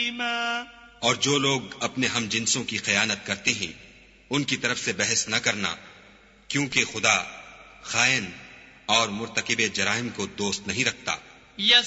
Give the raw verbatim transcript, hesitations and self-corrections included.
حكيما. और जो लोग अपने हम जिनसों की खयानत करते हैं उनकी तरफ से बहस न करना, क्योंकि खुदा खायन और मुर्तकिबे जराइम को दोस्त नहीं रखता.